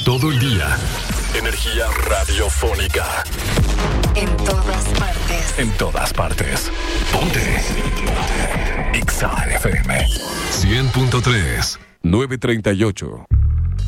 todo el día. Energía radiofónica. En todas partes. En todas partes. Ponte. Exa FM 100.3 938.